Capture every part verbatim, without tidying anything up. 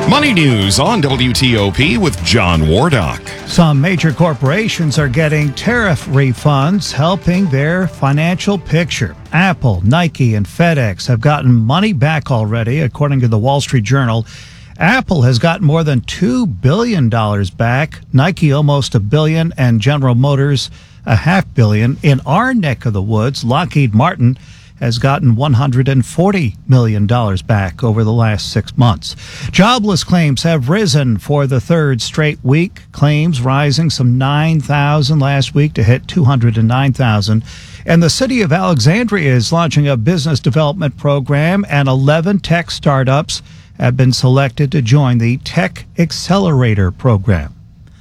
Money News on W T O P with John Wardock. Some major corporations are getting tariff refunds, helping their financial picture. Apple, Nike, and FedEx have gotten money back already, according to the Wall Street Journal. Apple has gotten more than two billion dollars back, Nike almost a billion, and General Motors a half billion. In our neck of the woods, Lockheed Martin has gotten one hundred forty million dollars back over the last six months. Jobless claims have risen for the third straight week, claims rising some nine thousand last week to hit two hundred nine thousand. And the city of Alexandria is launching a business development program, and eleven tech startups have been selected to join the Tech Accelerator program.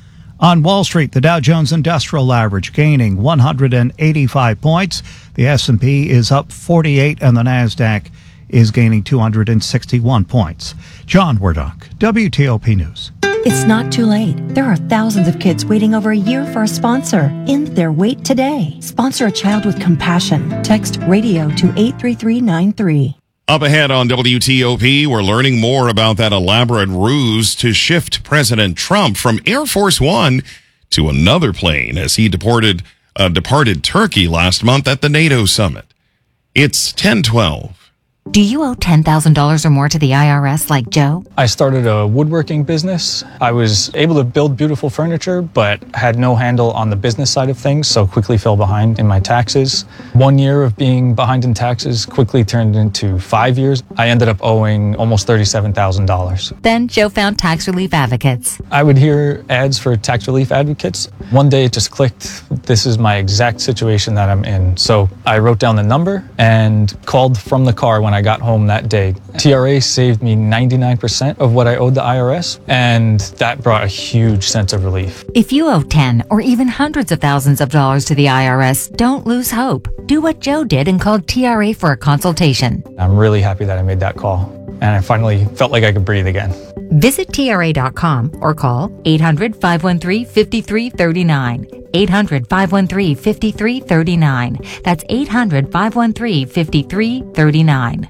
On Wall Street, the Dow Jones Industrial Average gaining one hundred eighty-five points. The S and P is up forty-eight, and the Nasdaq is gaining two hundred sixty-one points. John Wardock, W T O P News. It's not too late. There are thousands of kids waiting over a year for a sponsor. End their wait today. Sponsor a child with compassion. Text radio to eight three three nine three. Up ahead on W T O P, we're learning more about that elaborate ruse to shift President Trump from Air Force One to another plane as he deported, uh, departed Turkey last month at the NATO summit. It's ten twelve. Do you owe ten thousand dollars or more to the I R S like Joe? I started a woodworking business. I was able to build beautiful furniture, but had no handle on the business side of things, so quickly fell behind in my taxes. One year of being behind in taxes quickly turned into five years. I ended up owing almost thirty-seven thousand dollars. Then Joe found Tax Relief Advocates. I would hear ads for Tax Relief Advocates. One day it just clicked. This is my exact situation that I'm in. So I wrote down the number and called from the car when I got home that day. T R A saved me ninety-nine percent of what I owed the I R S, and that brought a huge sense of relief. If you owe ten or even hundreds of thousands of dollars to the I R S, don't lose hope. Do what Joe did and call T R A for a consultation. I'm really happy that I made that call, and I finally felt like I could breathe again. Visit T R A dot com or call eight hundred, five one three, five three three nine. eight hundred, five one three, five three three nine. That's eight hundred, five one three, five three three nine.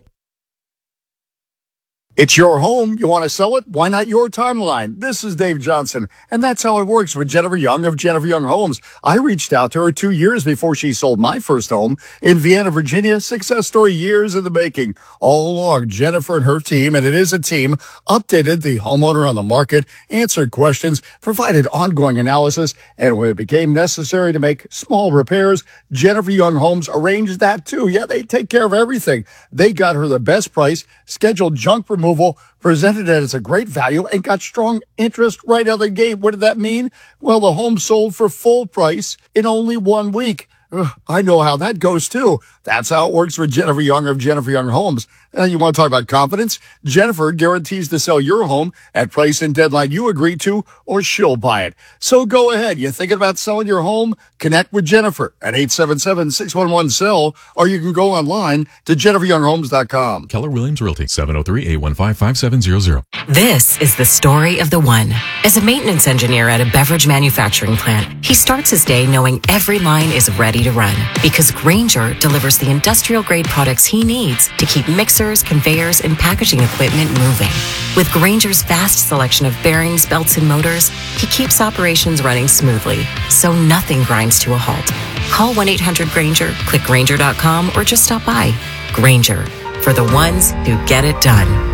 It's your home. You want to sell it? Why not your timeline? This is Dave Johnson, and that's how it works with Jennifer Young of Jennifer Young Homes. I reached out to her two years before she sold my first home in Vienna, Virginia. Success story years in the making. All along, Jennifer and her team, and it is a team, updated the homeowner on the market, answered questions, provided ongoing analysis, and when it became necessary to make small repairs, Jennifer Young Homes arranged that too. Yeah, they take care of everything. They got her the best price, scheduled junk removal, presented it as a great value, and got strong interest right out of the gate. What did that mean? Well, the home sold for full price in only one week. Ugh, I know how that goes too. That's how it works with Jennifer Young of Jennifer Young Homes. And you want to talk about confidence? Jennifer guarantees to sell your home at price and deadline you agree to, or she'll buy it. So go ahead. You thinking about selling your home? Connect with Jennifer at eight seven seven, six one one, S E L L, or you can go online to jennifer young homes dot com. Keller Williams Realty, seven oh three, eight one five, five seven zero zero. This is the story of the one. As a maintenance engineer at a beverage manufacturing plant, he starts his day knowing every line is ready to run, because Grainger delivers the industrial-grade products he needs to keep mixers, conveyors, and packaging equipment moving. With Grainger's vast selection of bearings, belts, and motors, he keeps operations running smoothly, so nothing grinds to a halt. Call one eight hundred Grainger, click Grainger dot com, or just stop by. Grainger, for the ones who get it done.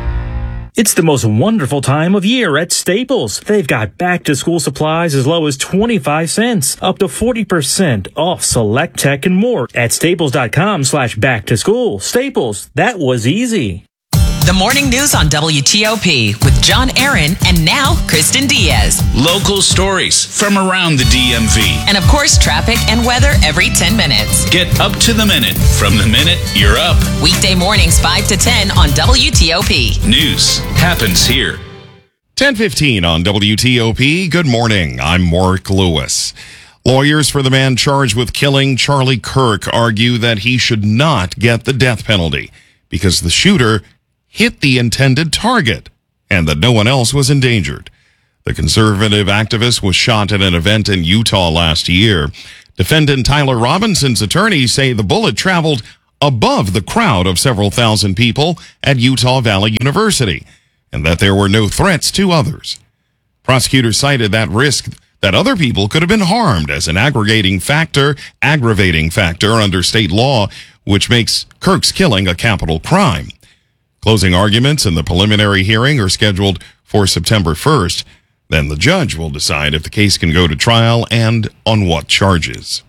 It's the most wonderful time of year at Staples. They've got back-to-school supplies as low as twenty-five cents, up to forty percent off select tech and more at staples dot com slash back to school. Staples, that was easy. The morning news on W T O P with John Aaron and now Kristen Diaz. Local stories from around the D M V. And of course, traffic and weather every ten minutes. Get up to the minute from the minute you're up. Weekday mornings five to ten on W T O P. News happens here. ten fifteen on W T O P. Good morning. I'm Mark Lewis. Lawyers for the man charged with killing Charlie Kirk argue that he should not get the death penalty because the shooter hit the intended target and that no one else was endangered. The conservative activist was shot at an event in Utah last year. Defendant Tyler Robinson's attorneys say the bullet traveled above the crowd of several thousand people at Utah Valley University. and that there were no threats to others. Prosecutors cited that risk that other people could have been harmed as an aggregating factor, aggravating factor under state law, which makes Kirk's killing a capital crime. Closing arguments in the preliminary hearing are scheduled for September first. Then the judge will decide if the case can go to trial and on what charges.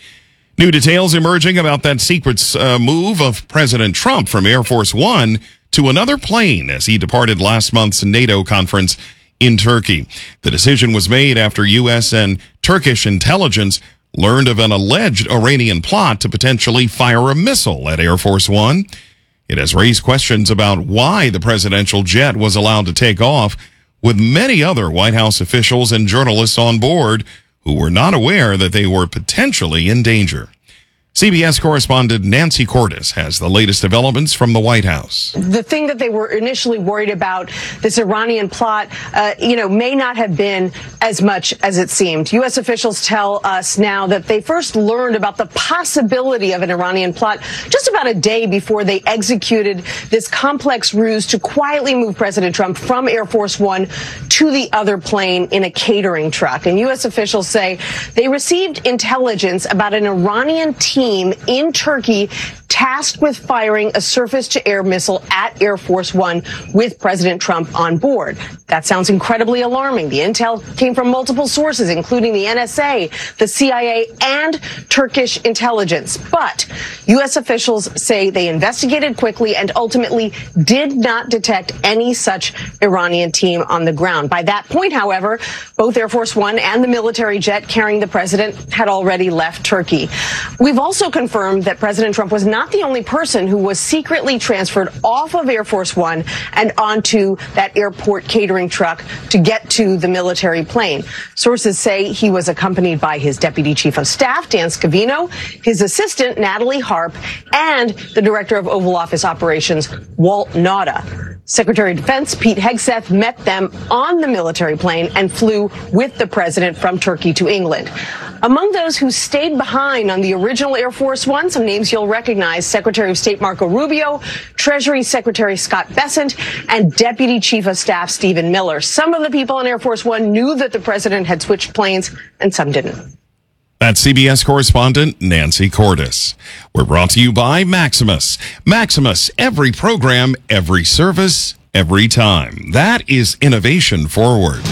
New details emerging about that secret uh, move of President Trump from Air Force One to another plane as he departed last month's NATO conference in Turkey. The decision was made after U S and Turkish intelligence learned of an alleged Iranian plot to potentially fire a missile at Air Force One. It has raised questions about why the presidential jet was allowed to take off, with many other White House officials and journalists on board who were not aware that they were potentially in danger. C B S correspondent Nancy Cordes has the latest developments from the White House. The thing that they were initially worried about, this Iranian plot, uh, you know, may not have been as much as it seemed. U S officials tell us now that they first learned about the possibility of an Iranian plot just about a day before they executed this complex ruse to quietly move President Trump from Air Force One to the other plane in a catering truck. And U S officials say they received intelligence about an Iranian team in Turkey tasked with firing a surface-to-air missile at Air Force One with President Trump on board. That sounds incredibly alarming. The intel came from multiple sources, including the N S A, the C I A, and Turkish intelligence. But U S officials say they investigated quickly and ultimately did not detect any such Iranian team on the ground. By that point, however, both Air Force One and the military jet carrying the president had already left Turkey. We've also confirmed that President Trump was not the only person who was secretly transferred off of Air Force One and onto that airport catering truck to get to the military plane. Sources say he was accompanied by his Deputy Chief of Staff, Dan Scavino, his assistant, Natalie Harp, and the Director of Oval Office Operations, Walt Nauta. Secretary of Defense Pete Hegseth met them on the military plane and flew with the president from Turkey to England. Among those who stayed behind on the original Air Force One, some names you'll recognize: Secretary of State Marco Rubio, Treasury Secretary Scott Bessent, and Deputy Chief of Staff Stephen Miller. Some of the people on Air Force One knew that the president had switched planes, and some didn't. That's C B S correspondent Nancy Cordes. We're brought to you by Maximus. Maximus, every program, every service, every time. That is innovation forward.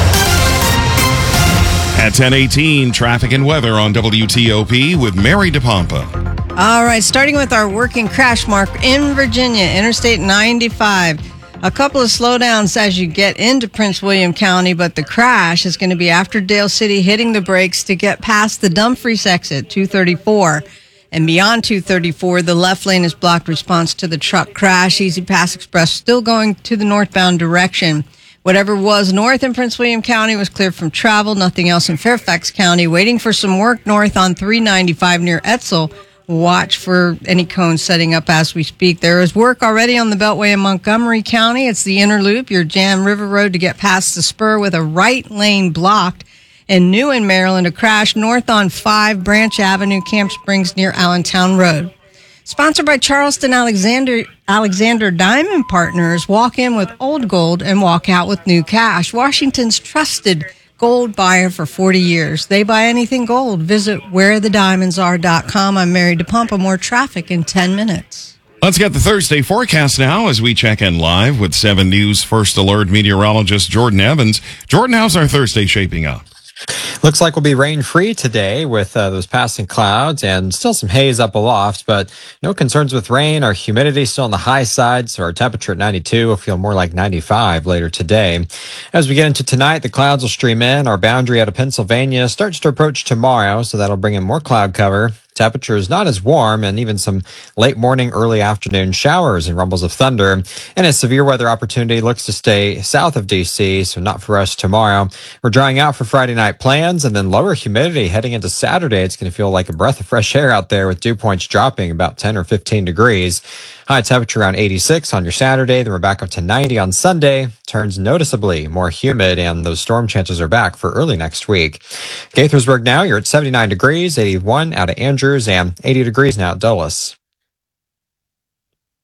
At ten eighteen, traffic and weather on W T O P with Mary DePompa. All right, starting with our working crash mark in Virginia, Interstate ninety-five. A couple of slowdowns as you get into Prince William County, but the crash is going to be after Dale City, hitting the brakes to get past the Dumfries exit, two thirty-four. And beyond two thirty-four, the left lane is blocked. Response to the truck crash. Easy Pass Express still going to the northbound direction. Whatever was north in Prince William County was cleared from travel. Nothing else in Fairfax County. Waiting for some work north on three ninety-five near Etzel. Watch for any cones setting up as we speak. There is work already on the Beltway in Montgomery County. It's the inner loop, your Jam River Road to get past the spur with a right lane blocked. In New in Maryland, a crash north on five Branch Avenue, Camp Springs near Allentown Road. Sponsored by Charleston Alexander Alexander Diamond Partners. Walk in with old gold and walk out with new cash. Washington's trusted gold buyer for forty years. They buy anything gold. Visit where the diamonds are dot com. I'm Mary DePompa. More traffic in ten minutes. Let's get the Thursday forecast now as we check in live with seven News First Alert meteorologist Jordan Evans. Jordan, how's our Thursday shaping up? Looks like we'll be rain-free today with uh, those passing clouds and still some haze up aloft, but no concerns with rain. Our humidity still on the high side, so our temperature at ninety-two will feel more like ninety-five later today. As we get into tonight, the clouds will stream in. Our boundary out of Pennsylvania starts to approach tomorrow, so that'll bring in more cloud cover. Temperature is not as warm, and even some late morning, early afternoon showers and rumbles of thunder. And a severe weather opportunity looks to stay south of D C, so not for us tomorrow. We're drying out for Friday night plans, and then lower humidity heading into Saturday. It's going to feel like a breath of fresh air out there with dew points dropping about ten or fifteen degrees. High temperature around eighty-six on your Saturday, then we're back up to ninety on Sunday. Turns noticeably more humid, and those storm chances are back for early next week. Gaithersburg now, you're at seventy-nine degrees, eighty-one out of Andrews, and eighty degrees now at Dulles.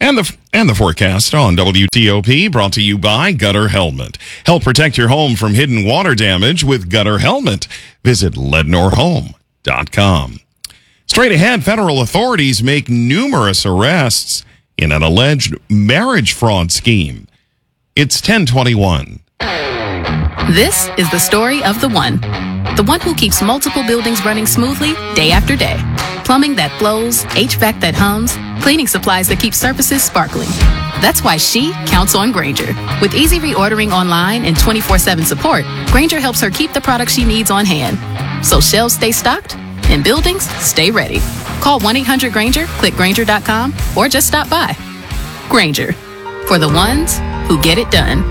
And the and the forecast on W T O P brought to you by Gutter Helmet. Help protect your home from hidden water damage with Gutter Helmet. Visit lednor home dot com. Straight ahead, federal authorities make numerous arrests in an alleged marriage fraud scheme. It's ten twenty-one. This is the story of the one. The one who keeps multiple buildings running smoothly day after day. Plumbing that flows, H V A C that hums, cleaning supplies that keep surfaces sparkling. That's why she counts on Grainger. With easy reordering online and twenty-four seven support, Grainger helps her keep the products she needs on hand. So shelves stay stocked and buildings stay ready. Call one eight hundred Grainger, click Grainger dot com, or just stop by. Grainger, for the ones who get it done.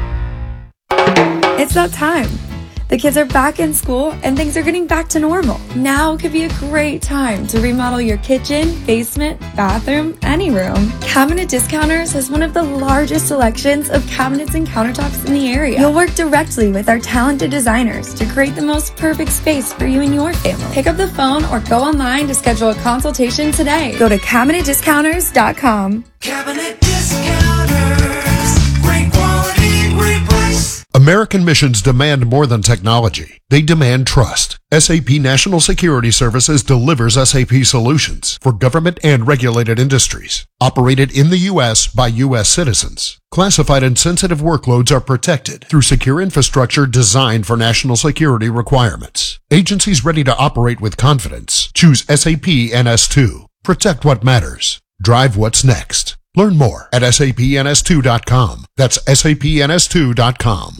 It's that time. The kids are back in school and things are getting back to normal. Now could be a great time to remodel your kitchen, basement, bathroom, any room. Cabinet Discounters has one of the largest selections of cabinets and countertops in the area. You'll work directly with our talented designers to create the most perfect space for you and your family. Pick up the phone or go online to schedule a consultation today. Go to cabinet discounters dot com. Cabinet Discounters. Great quality, great price. American missions demand more than technology. They demand trust. S A P National Security Services delivers S A P solutions for government and regulated industries. Operated in the U S by U S citizens. Classified and sensitive workloads are protected through secure infrastructure designed for national security requirements. Agencies ready to operate with confidence. Choose S A P N S two. Protect what matters. Drive what's next. Learn more at S A P N S two dot com. That's S A P N S two dot com.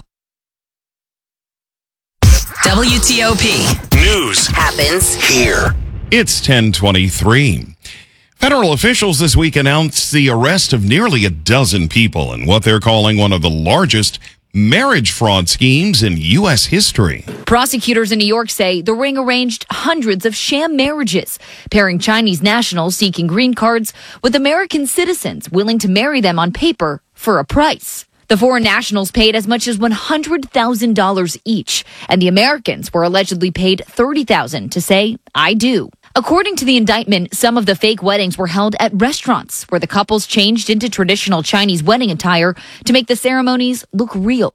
W T O P News happens here. It's ten twenty-three. Federal officials this week announced the arrest of nearly a dozen people in what they're calling one of the largest marriage fraud schemes in U S history. Prosecutors in New York say the ring arranged hundreds of sham marriages, pairing Chinese nationals seeking green cards with American citizens willing to marry them on paper for a price. The foreign nationals paid as much as one hundred thousand dollars each, and the Americans were allegedly paid thirty thousand dollars to say, "I do." According to the indictment, some of the fake weddings were held at restaurants where the couples changed into traditional Chinese wedding attire to make the ceremonies look real.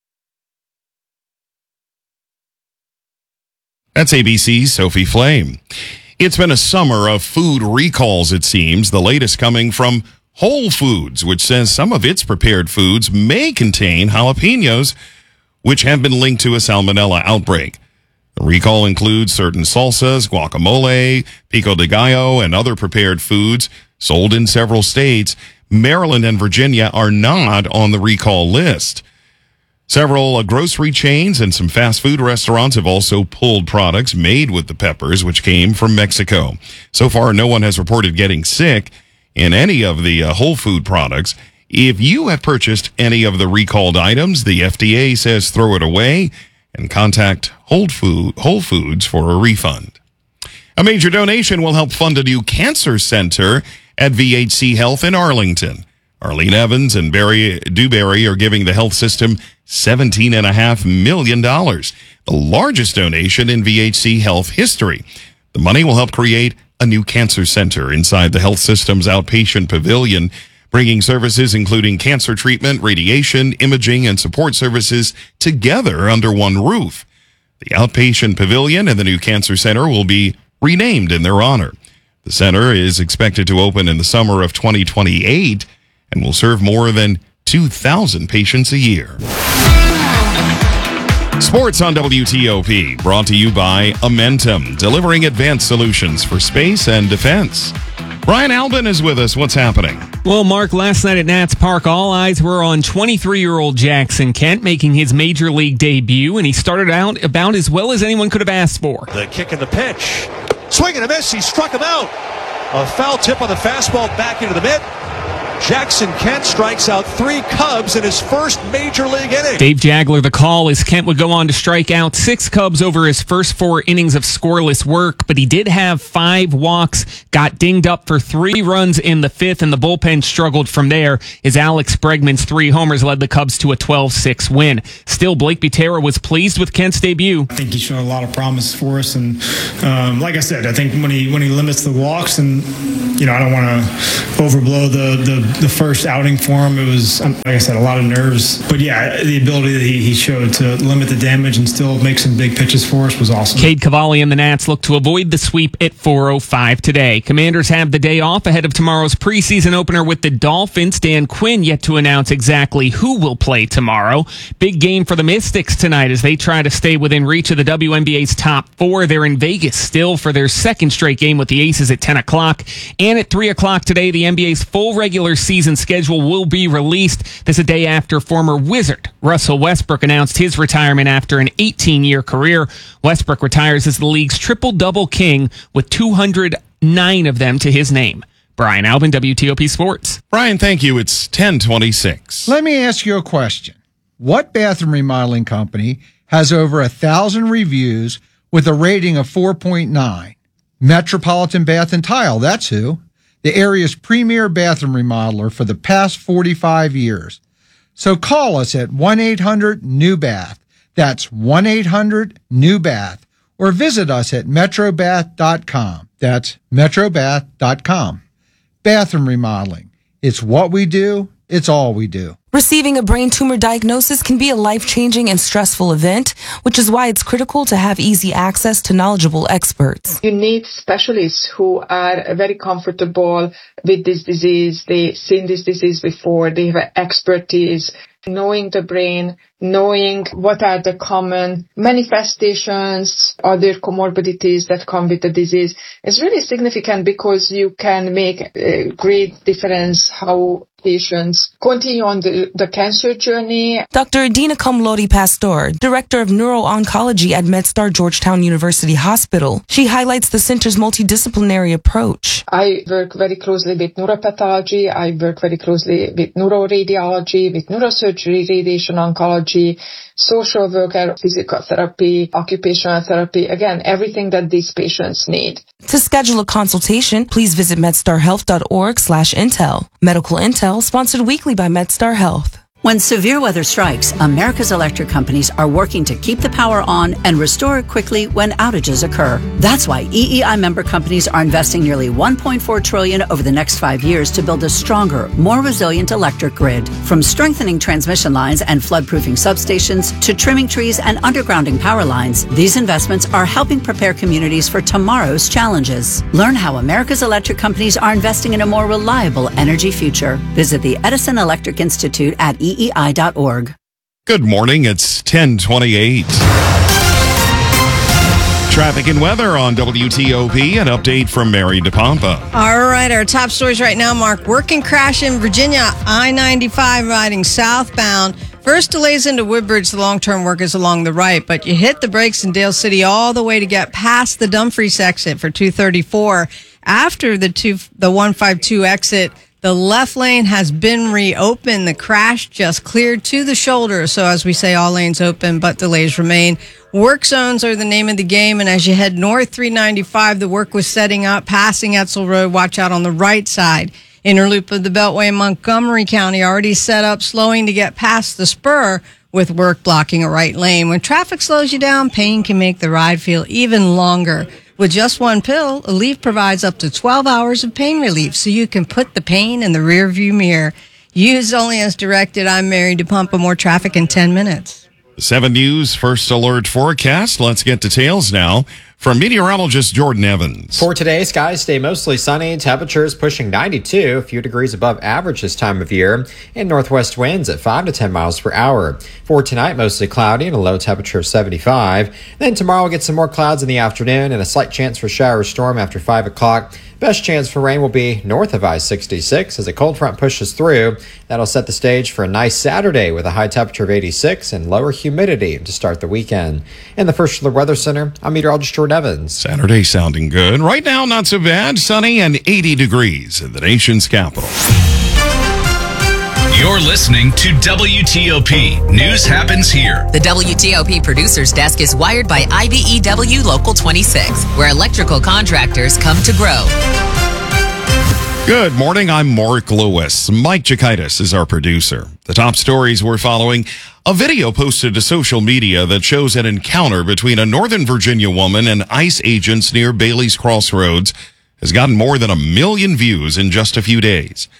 That's A B C's Sophie Flame. It's been a summer of food recalls, it seems, the latest coming from Whole Foods, which says some of its prepared foods may contain jalapenos, which have been linked to a salmonella outbreak. The recall includes certain salsas, guacamole, pico de gallo, and other prepared foods sold in several states. Maryland and Virginia are not on the recall list. Several uh, grocery chains and some fast food restaurants have also pulled products made with the peppers, which came from Mexico. So far, no one has reported getting sick in any of the uh, Whole Food products. If you have purchased any of the recalled items, the F D A says throw it away and contact Whole, Food, Whole Foods for a refund. A major donation will help fund a new cancer center at V H C Health in Arlington. Arlene Evans and Barry Dewberry are giving the health system seventeen point five million dollars, the largest donation in V H C Health history. The money will help create a new cancer center inside the health system's outpatient pavilion, bringing services including cancer treatment, radiation, imaging, and support services together under one roof. The outpatient pavilion and the new cancer center will be renamed in their honor. The center is expected to open in the summer of twenty twenty-eight and will serve more than two thousand patients a year. Sports on W T O P, brought to you by Amentum, delivering advanced solutions for space and defense. Brian Albin is with us. What's happening? Well, Mark, last night at Nats Park, all eyes were on twenty-three-year-old Jackson Kent making his major league debut, and he started out about as well as anyone could have asked for. The kick and the pitch. Swing and a miss. He struck him out. A foul tip on the fastball back into the mitt. Jackson Kent strikes out three Cubs in his first major league inning. Dave Jagler, the call, as Kent would go on to strike out six Cubs over his first four innings of scoreless work, but he did have five walks, got dinged up for three runs in the fifth, and the bullpen struggled from there as Alex Bregman's three homers led the Cubs to a twelve six win. Still, Blake Butera was pleased with Kent's debut. I think he showed a lot of promise for us, and um, like I said, I think when he when he limits the walks, and you know, I don't want to overblow the the the first outing for him, it was, um, like I said, a lot of nerves. But yeah, the ability that he, he showed to limit the damage and still make some big pitches for us was awesome. Cade Cavalli and the Nats look to avoid the sweep at four oh five today. Commanders have the day off ahead of tomorrow's preseason opener with the Dolphins. Dan Quinn yet to announce exactly who will play tomorrow. Big game for the Mystics tonight as they try to stay within reach of the W N B A's top four. They're in Vegas still for their second straight game with the Aces at ten o'clock. And at three o'clock today, the N B A's full regular season schedule will be released. This is a day after former Wizard Russell Westbrook announced his retirement after an eighteen-year career. Westbrook retires as the league's triple-double king with two hundred nine of them to his name. Brian Albin, W T O P Sports. Brian, thank you. It's ten twenty-six. Let me ask you a question. What bathroom remodeling company has over a thousand reviews with a rating of four point nine? Metropolitan Bath and Tile, that's who. The area's premier bathroom remodeler for the past forty-five years. So call us at one eight hundred new bath. That's one eight hundred new bath. Or visit us at metro bath dot com. That's metro bath dot com. Bathroom remodeling. It's what we do. It's all we do. Receiving a brain tumor diagnosis can be a life-changing and stressful event, which is why it's critical to have easy access to knowledgeable experts. You need specialists who are very comfortable with this disease. They've seen this disease before. They have expertise, knowing the brain, knowing what are the common manifestations, other comorbidities that come with the disease. It's really significant because you can make a great difference how patients continue on the, the cancer journey. Doctor Adina Cum-Laude Pastor, Director of Neuro-Oncology at MedStar Georgetown University Hospital. She highlights the center's multidisciplinary approach. I work very closely with neuropathology. I work very closely with neuroradiology, with neurosurgery, radiation oncology, social worker, physical therapy, occupational therapy. Again, everything that these patients need. To schedule a consultation, please visit medstarhealth.org slash intel. Medical Intel, sponsored weekly by MedStar Health. When severe weather strikes, America's electric companies are working to keep the power on and restore it quickly when outages occur. That's why E E I member companies are investing nearly one point four trillion dollars over the next five years to build a stronger, more resilient electric grid. From strengthening transmission lines and flood-proofing substations to trimming trees and undergrounding power lines, these investments are helping prepare communities for tomorrow's challenges. Learn how America's electric companies are investing in a more reliable energy future. Visit the Edison Electric Institute at E E I dot org. Good morning. It's ten twenty-eight. Traffic and weather on W T O P. An update from Mary DePompa. All right, our top stories right now, Mark. Working crash in Virginia, I ninety-five riding southbound. First delays into Woodbridge, the long-term work is along the right, but you hit the brakes in Dale City all the way to get past the Dumfries exit for two thirty-four. After the two, the one fifty-two exit, the left lane has been reopened. The crash just cleared to the shoulder. So as we say, all lanes open, but delays remain. Work zones are the name of the game. And as you head north three ninety-five, the work was setting up, passing Etzel Road. Watch out on the right side. Inner loop of the Beltway in Montgomery County already set up, slowing to get past the spur with work blocking a right lane. When traffic slows you down, pain can make the ride feel even longer. With just one pill, Aleve provides up to twelve hours of pain relief, so you can put the pain in the rearview mirror. Use only as directed. I'm Mary DePompa. More traffic in ten minutes. seven News First Alert Forecast. Let's get details now from meteorologist Jordan Evans. For today, skies stay mostly sunny, temperatures pushing ninety-two, a few degrees above average this time of year, and northwest winds at five to ten miles per hour. For tonight, mostly cloudy and a low temperature of seventy-five. Then tomorrow we'll get some more clouds in the afternoon and a slight chance for shower or storm after five o'clock. Best chance for rain will be north of I sixty-six as a cold front pushes through. That'll set the stage for a nice Saturday with a high temperature of eighty-six and lower humidity to start the weekend. In the First Alert Weather Center, I'm meteorologist Jordan Evans. Saturday sounding good. Right now, not so bad. Sunny and eighty degrees in the nation's capital. You're listening to W T O P. News happens here. The W T O P Producers Desk is wired by I B E W Local twenty-six, where electrical contractors come to grow. Good morning. I'm Mark Lewis. Mike Chikaitis is our producer. The top stories we're following: a video posted to social media that shows an encounter between a Northern Virginia woman and ICE agents near Bailey's Crossroads has gotten more than a million views in just a few days.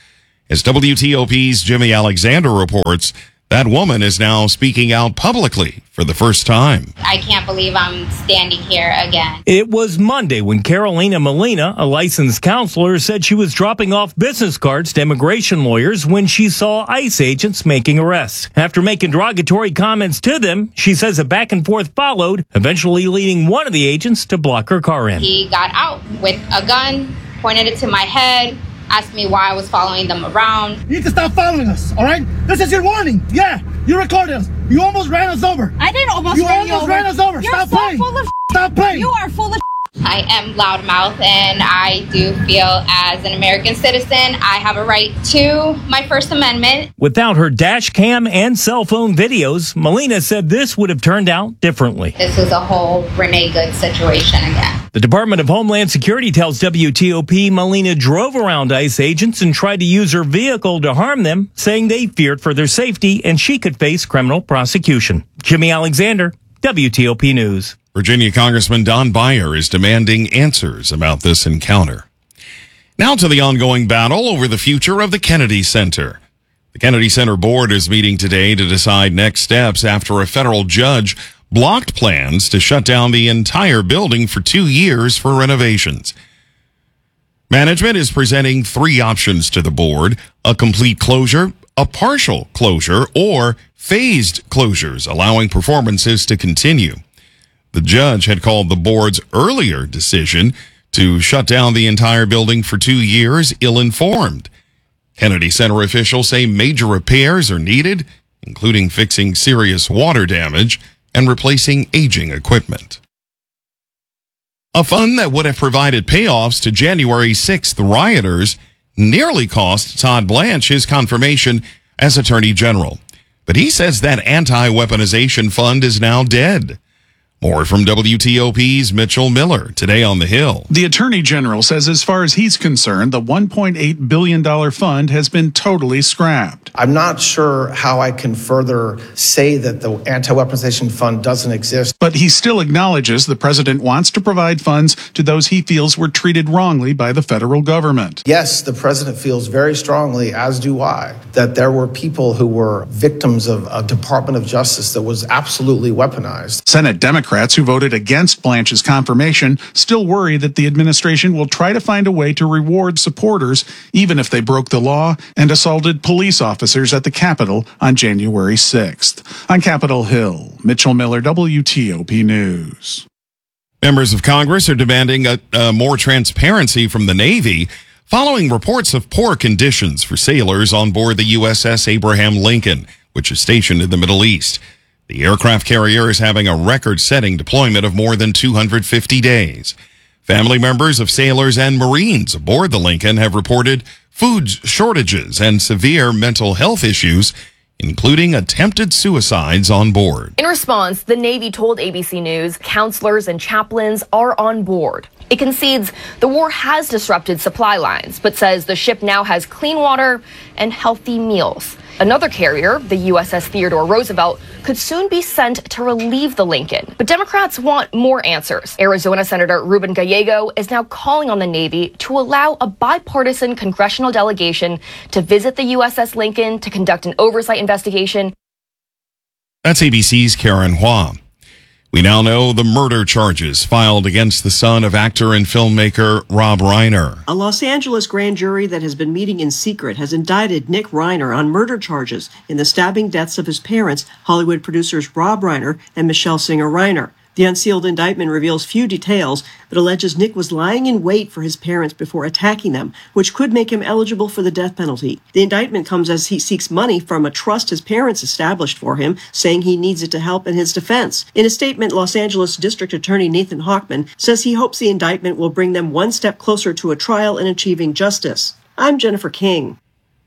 As W T O P's Jimmy Alexander reports, that woman is now speaking out publicly for the first time. I can't believe I'm standing here again. It was Monday when Carolina Molina, a licensed counselor, said she was dropping off business cards to immigration lawyers when she saw ICE agents making arrests. After making derogatory comments to them, she says a back and forth followed, eventually leading one of the agents to block her car in. He got out with a gun, pointed it to my head, asked me why I was following them around. You need to stop following us, all right? This is your warning. Yeah, you recorded us. You almost ran us over. I didn't almost you run you almost over. ran us over. You're Stop so playing. full of Stop playing. You are full of I am loudmouth, and I do feel as an American citizen, I have a right to my First Amendment. Without her dash cam and cell phone videos, Molina said this would have turned out differently. This was a whole Renee Good situation again. The Department of Homeland Security tells W T O P Molina drove around ICE agents and tried to use her vehicle to harm them, saying they feared for their safety and she could face criminal prosecution. Jimmy Alexander, W T O P News. Virginia Congressman Don Beyer is demanding answers about this encounter. Now to the ongoing battle over the future of the Kennedy Center. The Kennedy Center board is meeting today to decide next steps after a federal judge blocked plans to shut down the entire building for two years for renovations. Management is presenting three options to the board: a complete closure, a partial closure, or phased closures, allowing performances to continue. The judge had called the board's earlier decision to shut down the entire building for two years ill-informed. Kennedy Center officials say major repairs are needed, including fixing serious water damage and replacing aging equipment. A fund that would have provided payoffs to January sixth rioters nearly cost Todd Blanche his confirmation as Attorney General. But he says that anti-weaponization fund is now dead. More from W T O P's Mitchell Miller today on the Hill. The Attorney General says as far as he's concerned, the one point eight billion dollars fund has been totally scrapped. I'm not sure how I can further say that the anti-weaponization fund doesn't exist. But he still acknowledges the president wants to provide funds to those he feels were treated wrongly by the federal government. Yes, the president feels very strongly, as do I, that there were people who were victims of a Department of Justice that was absolutely weaponized. Senate Democrats who voted against Blanche's confirmation still worry that the administration will try to find a way to reward supporters, even if they broke the law and assaulted police officers at the Capitol on January sixth. On Capitol Hill, Mitchell Miller, W T O P News. Members of Congress are demanding a, a more transparency from the Navy following reports of poor conditions for sailors on board the U S S Abraham Lincoln, which is stationed in the Middle East. The aircraft carrier is having a record-setting deployment of more than two hundred fifty days. Family members of sailors and Marines aboard the Lincoln have reported food shortages and severe mental health issues, including attempted suicides on board. In response, the Navy told A B C News counselors and chaplains are on board. It concedes the war has disrupted supply lines, but says the ship now has clean water and healthy meals. Another carrier, the U S S Theodore Roosevelt, could soon be sent to relieve the Lincoln. But Democrats want more answers. Arizona Senator Ruben Gallego is now calling on the Navy to allow a bipartisan congressional delegation to visit the U S S Lincoln to conduct an oversight investigation. That's A B C's Karen Hua. We now know the murder charges filed against the son of actor and filmmaker Rob Reiner. A Los Angeles grand jury that has been meeting in secret has indicted Nick Reiner on murder charges in the stabbing deaths of his parents, Hollywood producers Rob Reiner and Michelle Singer Reiner. The unsealed indictment reveals few details, but alleges Nick was lying in wait for his parents before attacking them, which could make him eligible for the death penalty. The indictment comes as he seeks money from a trust his parents established for him, saying he needs it to help in his defense. In a statement, Los Angeles District Attorney Nathan Hochman says he hopes the indictment will bring them one step closer to a trial and achieving justice. I'm Jennifer King.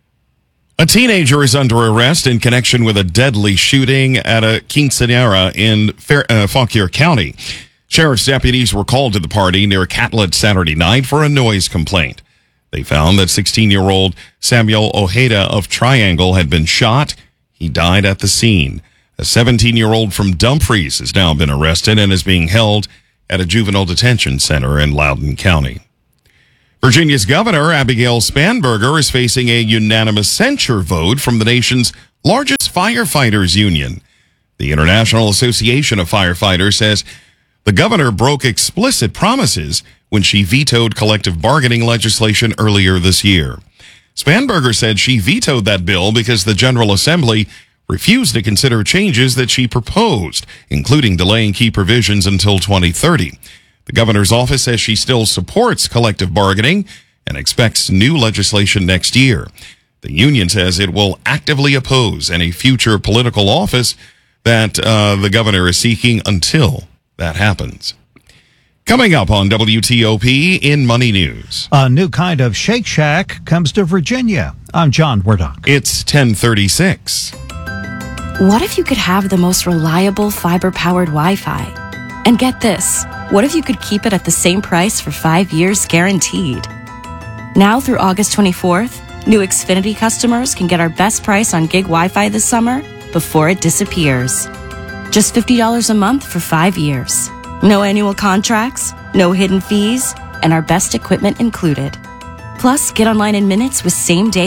A teenager is under arrest in connection with a deadly shooting at a quinceañera in Fair, uh, Fauquier County. Sheriff's deputies were called to the party near Catlett Saturday night for a noise complaint. They found that sixteen-year-old Samuel Ojeda of Triangle had been shot. He died at the scene. A seventeen-year-old from Dumfries has now been arrested and is being held at a juvenile detention center in Loudoun County. Virginia's Governor Abigail Spanberger is facing a unanimous censure vote from the nation's largest firefighters union. The International Association of Firefighters says the governor broke explicit promises when she vetoed collective bargaining legislation earlier this year. Spanberger said she vetoed that bill because the General Assembly refused to consider changes that she proposed, including delaying key provisions until twenty thirty. The governor's office says she still supports collective bargaining and expects new legislation next year. The union says it will actively oppose any future political office that uh, the governor is seeking until that happens. Coming up on W T O P in Money News. A new kind of Shake Shack comes to Virginia. I'm John Wardock. It's ten thirty-six. What if you could have the most reliable fiber-powered Wi-Fi? And get this, what if you could keep it at the same price for five years guaranteed? Now through August twenty-fourth, new Xfinity customers can get our best price on gig Wi-Fi this summer before it disappears. Just fifty dollars a month for five years. No annual contracts, no hidden fees, and our best equipment included. Plus, get online in minutes with same-day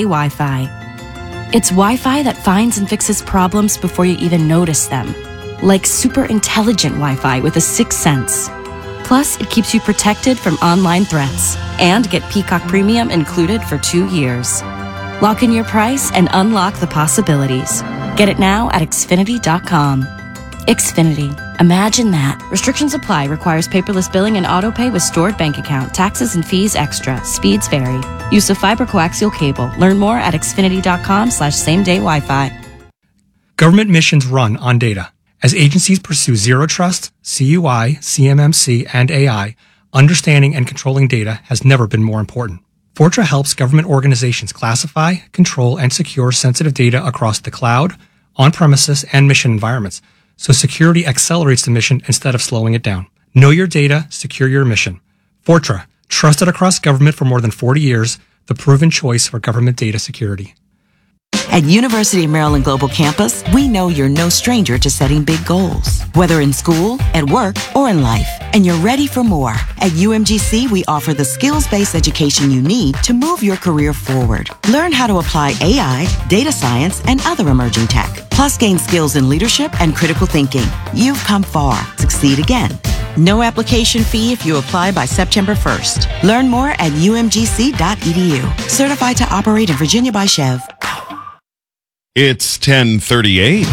Wi-Fi. It's Wi-Fi that finds and fixes problems before you even notice them. Like super intelligent Wi-Fi with a sixth sense. Plus, it keeps you protected from online threats. And get Peacock Premium included for two years. Lock in your price and unlock the possibilities. Get it now at Xfinity dot com. Xfinity. Imagine that. Restrictions apply. Requires paperless billing and autopay with stored bank account. Taxes and fees extra. Speeds vary. Use of fiber coaxial cable. Learn more at Xfinity dot com slash same day Wi-Fi. Government missions run on data. As agencies pursue zero trust, C U I, C M M C, and A I, understanding and controlling data has never been more important. Fortra helps government organizations classify, control, and secure sensitive data across the cloud, on-premises, and mission environments, so security accelerates the mission instead of slowing it down. Know your data, secure your mission. Fortra, trusted across government for more than forty years, the proven choice for government data security. At University of Maryland Global Campus, we know you're no stranger to setting big goals, whether in school, at work, or in life, and you're ready for more. At U M G C, we offer the skills-based education you need to move your career forward. Learn how to apply A I, data science, and other emerging tech, plus gain skills in leadership and critical thinking. You've come far. Succeed again. No application fee if you apply by September first. Learn more at U M G C dot E D U. Certified to operate in Virginia by Chev. It's ten thirty-eight.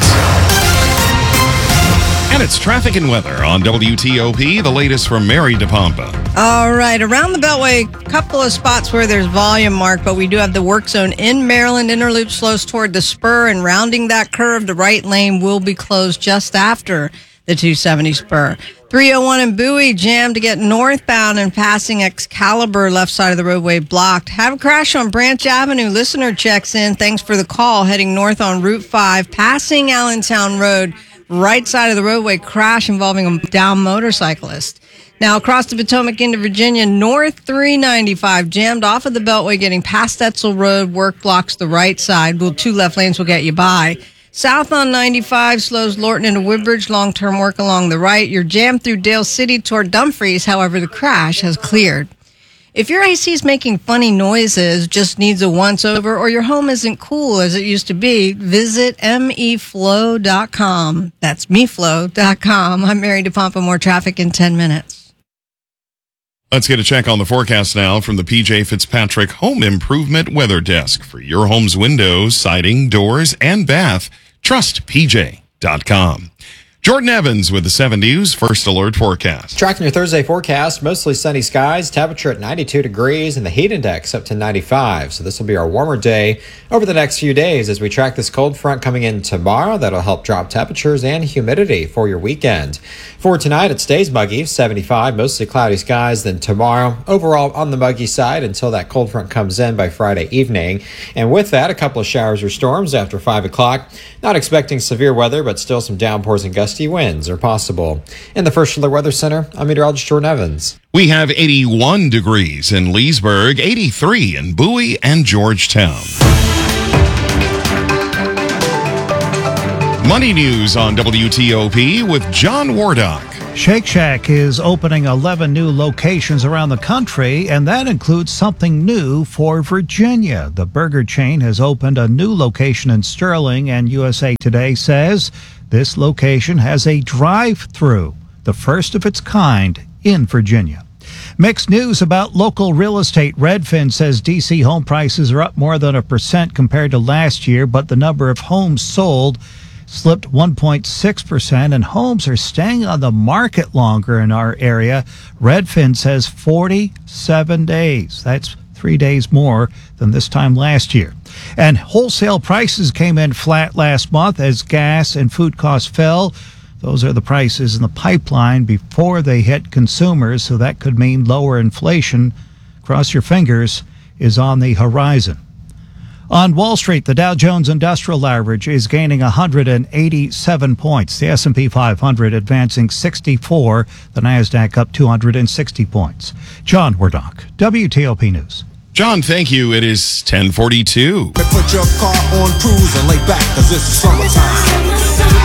And it's traffic and weather on W T O P, the latest from Mary DePompa. All right, around the Beltway, a couple of spots where there's volume mark, but we do have the work zone in Maryland. Interloop slows toward the spur, and rounding that curve, the right lane will be closed just after the two seventy spur. three oh one in Bowie, jammed to get northbound and passing Excalibur, left side of the roadway blocked. Have a crash on Branch Avenue. Listener checks in. Thanks for the call. Heading north on Route five, passing Allentown Road, right side of the roadway crash involving a down motorcyclist. Now across the Potomac into Virginia, north three ninety-five, jammed off of the Beltway getting past Etzel Road. Work blocks the right side. Well, two left lanes will get you by. South on ninety-five slows Lorton into Woodbridge, long-term work along the right. You're jammed through Dale City toward Dumfries. However, the crash has cleared. If your A C is making funny noises, just needs a once-over, or your home isn't cool as it used to be, visit M E flow dot com. That's me flow dot com. I'm Mary DePompa. More traffic in ten minutes. Let's get a check on the forecast now from the P J Fitzpatrick Home Improvement Weather Desk. For your home's windows, siding, doors, and bath, trust P J dot com. Jordan Evans with the seven News First Alert Forecast. Tracking your Thursday forecast, mostly sunny skies, temperature at ninety-two degrees, and the heat index up to ninety-five. So this will be our warmer day over the next few days as we track this cold front coming in tomorrow. That'll help drop temperatures and humidity for your weekend. For tonight, it stays muggy, seventy-five, mostly cloudy skies. Then tomorrow, overall on the muggy side until that cold front comes in by Friday evening. And with that, a couple of showers or storms after five o'clock. Not expecting severe weather, but still some downpours and gusty winds are possible. In the First Alert Weather Center, I'm meteorologist Jordan Evans. We have eighty-one degrees in Leesburg, eighty-three in Bowie and Georgetown. Money News on W T O P with John Wardock. Shake Shack is opening eleven new locations around the country, and that includes something new for Virginia. The burger chain has opened a new location in Sterling, and U S A Today says this location has a drive-through, the first of its kind in Virginia. Mixed news about local real estate. Redfin says D C home prices are up more than a percent compared to last year, but the number of homes sold slipped one point six percent, and homes are staying on the market longer in our area. Redfin says forty-seven days. That's three days more than this time last year. And wholesale prices came in flat last month as gas and food costs fell. Those are the prices in the pipeline before they hit consumers, so that could mean lower inflation. Cross your fingers, is on the horizon. On Wall Street, the Dow Jones Industrial Average is gaining one hundred eighty-seven points. The S and P five hundred advancing sixty-four. The NASDAQ up two hundred sixty points. John Wardock, W T O P News. John, thank you. It is ten forty-two. Put your car on cruise and lay back, because it's summertime.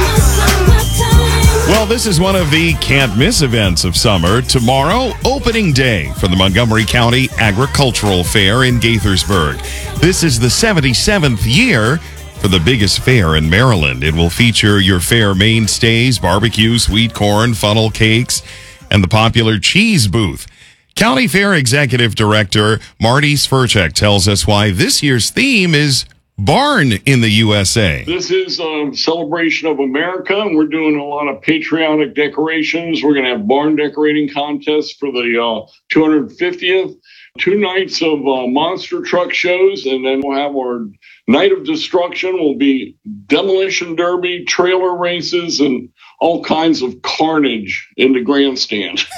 Well, this is one of the can't-miss events of summer. Tomorrow, opening day for the Montgomery County Agricultural Fair in Gaithersburg. This is the seventy-seventh year for the biggest fair in Maryland. It will feature your fair mainstays, barbecue, sweet corn, funnel cakes, and the popular cheese booth. County Fair Executive Director Marty Sverchek tells us why this year's theme is Barn in the U S A. This is a celebration of America, and we're doing a lot of patriotic decorations. We're going to have barn decorating contests for the uh, two hundred fiftieth, two nights of uh, monster truck shows, and then we'll have our night of destruction. Will be demolition derby, trailer races, and all kinds of carnage in the grandstand.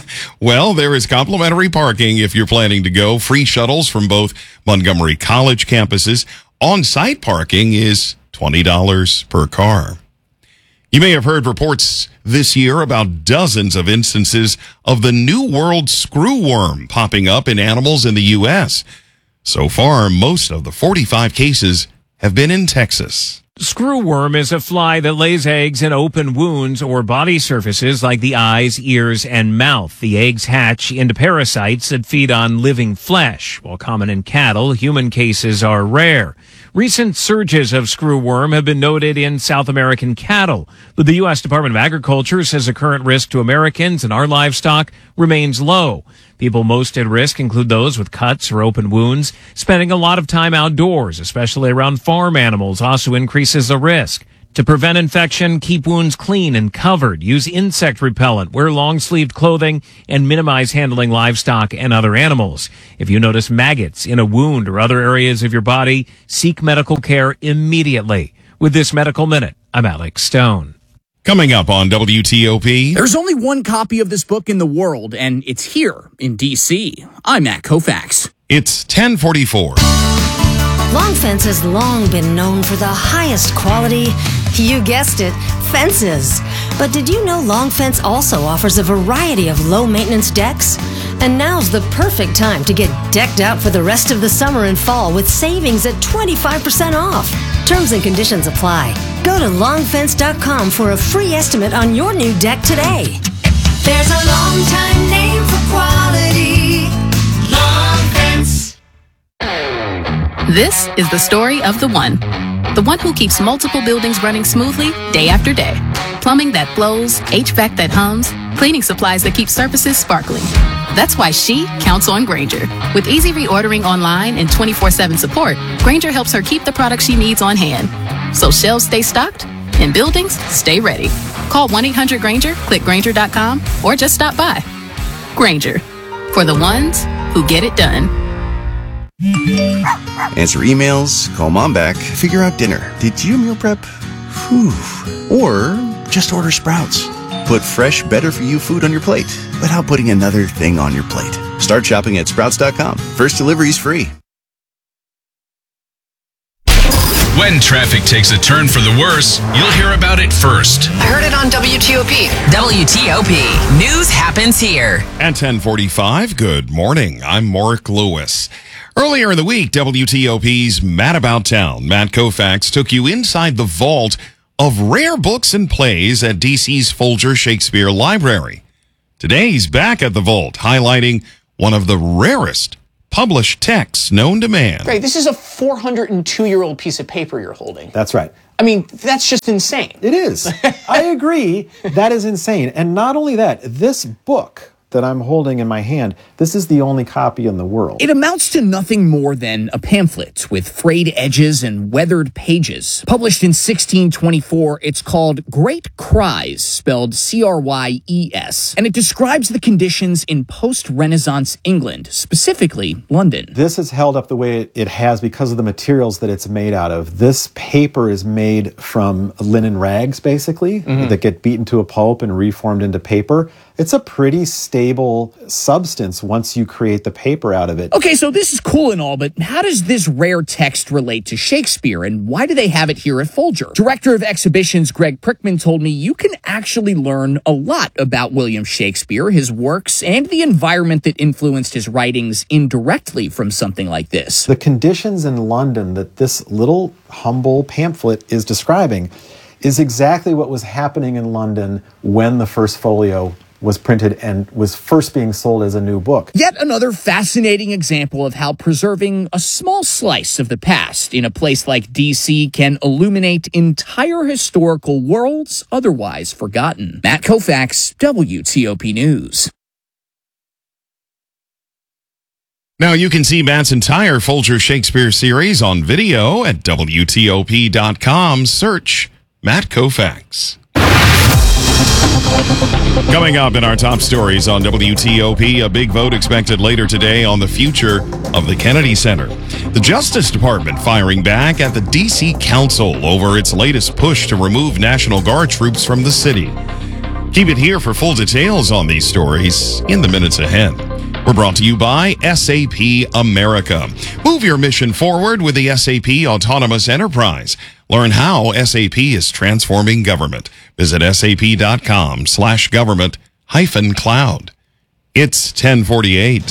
Well, there is complimentary parking if you're planning to go. Free shuttles from both Montgomery College campuses. On-site parking is twenty dollars per car. You may have heard reports this year about dozens of instances of the New World screwworm popping up in animals in the U S. So far, most of the forty-five cases have been in Texas. Screwworm is a fly that lays eggs in open wounds or body surfaces like the eyes, ears, and mouth. The eggs hatch into parasites that feed on living flesh. While common in cattle, human cases are rare. Recent surges of screwworm have been noted in South American cattle, but the U S Department of Agriculture says the current risk to Americans and our livestock remains low. People most at risk include those with cuts or open wounds. Spending a lot of time outdoors, especially around farm animals, also increases the risk. To prevent infection, keep wounds clean and covered. Use insect repellent, wear long-sleeved clothing, and minimize handling livestock and other animals. If you notice maggots in a wound or other areas of your body, seek medical care immediately. With this Medical Minute, I'm Alex Stone. Coming up on W T O P. There's only one copy of this book in the world, and it's here in D C. I'm Matt Koufax. It's ten forty-four. Long Fence has long been known for the highest quality, you guessed it, fences. But did you know Long Fence also offers a variety of low-maintenance decks? And now's the perfect time to get decked out for the rest of the summer and fall with savings at twenty-five percent off. Terms and conditions apply. Go to long fence dot com for a free estimate on your new deck today. There's a long time name for quality. Long Fence. This is the story of the one. The one who keeps multiple buildings running smoothly day after day. Plumbing that flows, H V A C that hums, cleaning supplies that keep surfaces sparkling. That's why she counts on Grainger. With easy reordering online and twenty-four seven support, Grainger helps her keep the products she needs on hand. So shelves stay stocked and buildings stay ready. Call one eight hundred Grainger, click Grainger dot com, or just stop by. Grainger, for the ones who get it done. Answer emails, call mom back, figure out dinner. Did you meal prep? Whew. Or just order Sprouts. Put fresh, better-for-you food on your plate without putting another thing on your plate. Start shopping at sprouts dot com. First delivery's free. When traffic takes a turn for the worse, you'll hear about it first. I heard it on W T O P. W T O P. News happens here. At ten forty-five, good morning. I'm Mark Lewis. Earlier in the week, W T O P's Matt About Town, Matt Koufax, took you inside the vault of rare books and plays at D C's Folger Shakespeare Library. Today he's back at the vault, highlighting one of the rarest published texts known to man. Great, this is a four hundred two year old piece of paper you're holding. That's right. I mean, that's just insane. It is. I agree. That is insane. And not only that, this book that I'm holding in my hand, this is the only copy in the world. It amounts to nothing more than a pamphlet with frayed edges and weathered pages. Published in sixteen twenty-four, it's called Great Cries, spelled C R Y E S, and it describes the conditions in post-Renaissance England, specifically London. This is held up the way it has because of the materials that it's made out of. This paper is made from linen rags, basically, mm-hmm. that get beaten to a pulp and reformed into paper. It's a pretty stable substance once you create the paper out of it. Okay, so this is cool and all, but how does this rare text relate to Shakespeare, and why do they have it here at Folger? Director of Exhibitions Greg Prickman told me you can actually learn a lot about William Shakespeare, his works, and the environment that influenced his writings indirectly from something like this. The conditions in London that this little humble pamphlet is describing is exactly what was happening in London when the first folio was printed and was first being sold as a new book. Yet another fascinating example of how preserving a small slice of the past in a place like D C can illuminate entire historical worlds otherwise forgotten. Matt Koufax, W T O P News. Now you can see Matt's entire Folger Shakespeare series on video at W T O P dot com. Search Matt Koufax. Coming up in our top stories on W T O P, a big vote expected later today on the future of the Kennedy Center. The Justice Department firing back at the D C Council over its latest push to remove National Guard troops from the city. Keep it here for full details on these stories in the minutes ahead. We're brought to you by S A P America. Move your mission forward with the S A P Autonomous Enterprise. Learn how S A P is transforming government. Visit sap.com slash government hyphen cloud. It's ten forty-eight.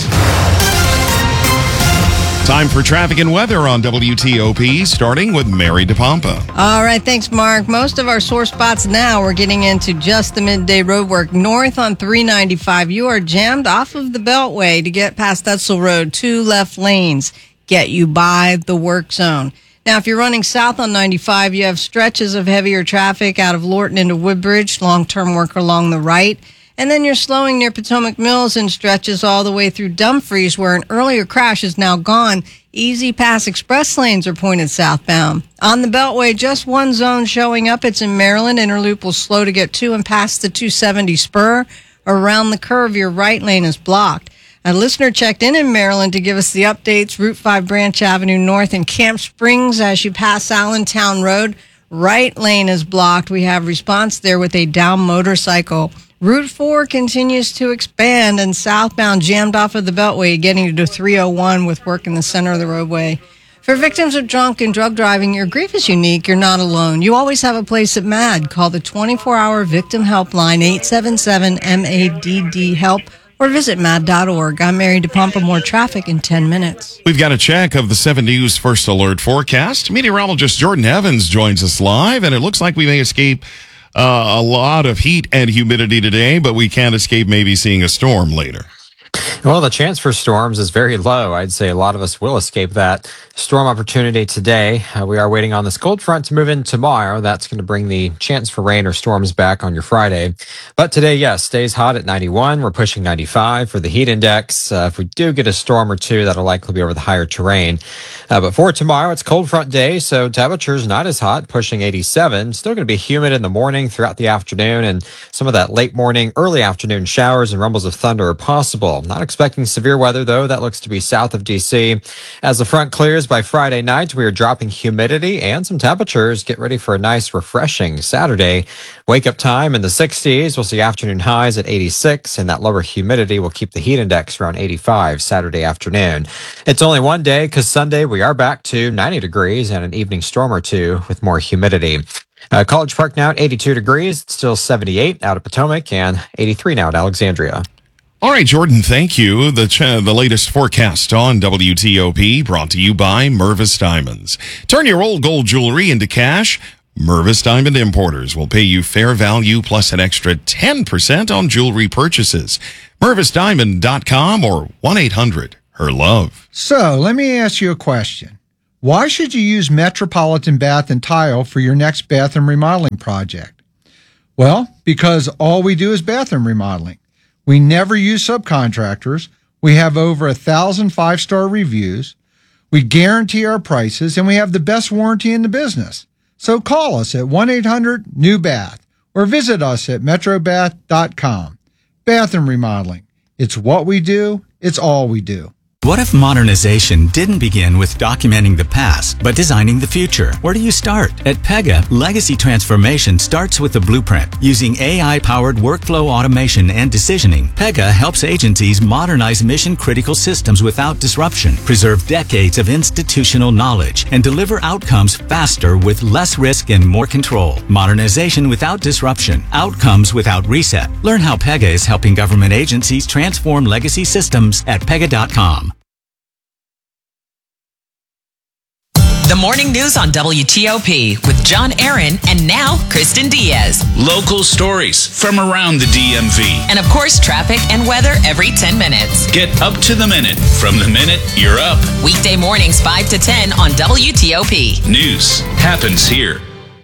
Time for traffic and weather on W T O P, starting with Mary DePompa. All right, thanks, Mark. Most of our sore spots now, we're getting into just the midday road work. North on three ninety-five, you are jammed off of the Beltway to get past Etzel Road. Two left lanes get you by the work zone. Now, if you're running south on ninety-five, you have stretches of heavier traffic out of Lorton into Woodbridge, long-term work along the right. And then you're slowing near Potomac Mills and stretches all the way through Dumfries, where an earlier crash is now gone. Easy Pass express lanes are pointed southbound. On the Beltway, just one zone showing up. It's in Maryland. Interloop will slow to get to and past the two seventy spur. Around the curve, your right lane is blocked. A listener checked in in Maryland to give us the updates. Route five Branch Avenue North in Camp Springs as you pass Allentown Road. Right lane is blocked. We have response there with a down motorcycle. Route four continues to expand and southbound jammed off of the Beltway, getting to three oh one with work in the center of the roadway. For victims of drunk and drug driving, your grief is unique. You're not alone. You always have a place at M A D. Call the twenty-four hour victim helpline, eight seven seven M A D D HELP, or visit mad dot org. I'm Mary DePompa. More traffic in ten minutes. We've got a check of the seven News First Alert forecast. Meteorologist Jordan Evans joins us live, and it looks like we may escape uh, a lot of heat and humidity today, but we can't escape maybe seeing a storm later. Well, the chance for storms is very low. I'd say a lot of us will escape that storm opportunity today. Uh, we are waiting on this cold front to move in tomorrow. That's going to bring the chance for rain or storms back on your Friday. But today, yes, stays hot at ninety-one. We're pushing ninety-five for the heat index. Uh, if we do get a storm or two, that'll likely be over the higher terrain. Uh, but for tomorrow, it's cold front day, so temperatures not as hot, pushing eighty-seven. Still going to be humid in the morning, throughout the afternoon, and some of that late morning, early afternoon showers and rumbles of thunder are possible. Not expecting severe weather, though. That looks to be south of D C. As the front clears by Friday night, we are dropping humidity and some temperatures. Get ready for a nice, refreshing Saturday. Wake up time in the sixties. We'll see afternoon highs at eighty-six, and that lower humidity will keep the heat index around eighty-five Saturday afternoon. It's only one day because Sunday we are back to ninety degrees and an evening storm or two with more humidity. Uh, College Park now at eighty-two degrees. It's still seventy-eight out of Potomac and eighty-three now at Alexandria. All right, Jordan, thank you. The ch- the latest forecast on W T O P brought to you by Mervis Diamonds. Turn your old gold jewelry into cash. Mervis Diamond Importers will pay you fair value plus an extra ten percent on jewelry purchases. Mervis Diamond dot com or one eight hundred her love. So, let me ask you a question. Why should you use Metropolitan Bath and Tile for your next bathroom remodeling project? Well, because all we do is bathroom remodeling. We never use subcontractors. We have over a thousand five-star reviews. We guarantee our prices, and we have the best warranty in the business. So call us at one eight hundred new bath or visit us at metro bath dot com. Bathroom remodeling. It's what we do. It's all we do. What if modernization didn't begin with documenting the past, but designing the future? Where do you start? At Pega, legacy transformation starts with the blueprint. Using A I-powered workflow automation and decisioning, Pega helps agencies modernize mission-critical systems without disruption, preserve decades of institutional knowledge, and deliver outcomes faster with less risk and more control. Modernization without disruption. Outcomes without reset. Learn how Pega is helping government agencies transform legacy systems at pega dot com. The morning news on W T O P with John Aaron and now Kristen Diaz. Local stories from around the D M V. And of course, traffic and weather every ten minutes. Get up to the minute from the minute you're up. Weekday mornings five to ten on W T O P. News happens here.